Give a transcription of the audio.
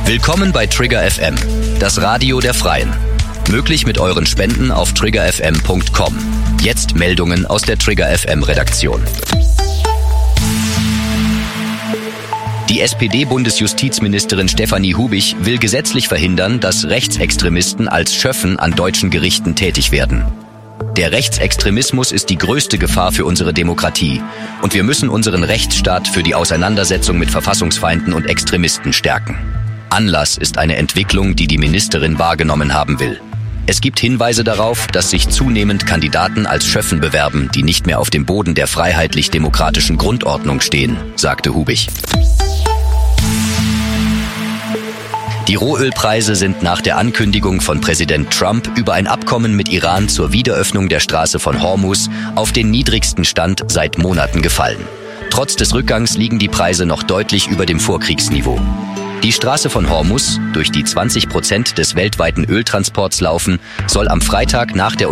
Willkommen bei Trigger FM, das Radio der Freien. Möglich mit euren Spenden auf triggerfm.com. Jetzt Meldungen aus der Trigger FM Redaktion. Die SPD-Bundesjustizministerin Stefanie Hubich will gesetzlich verhindern, dass Rechtsextremisten als Schöffen an deutschen Gerichten tätig werden. Der Rechtsextremismus ist die größte Gefahr für unsere Demokratie und wir müssen unseren Rechtsstaat für die Auseinandersetzung mit Verfassungsfeinden und Extremisten stärken. Anlass ist eine Entwicklung, die die Ministerin wahrgenommen haben will. Es gibt Hinweise darauf, dass sich zunehmend Kandidaten als Schöffen bewerben, die nicht mehr auf dem Boden der freiheitlich-demokratischen Grundordnung stehen, sagte Hubich. Die Rohölpreise sind nach der Ankündigung von Präsident Trump über ein Abkommen mit Iran zur Wiederöffnung der Straße von Hormuz auf den niedrigsten Stand seit Monaten gefallen. Trotz des Rückgangs liegen die Preise noch deutlich über dem Vorkriegsniveau. Die Straße von Hormuz, durch die 20% des weltweiten Öltransports laufen, soll am Freitag nach der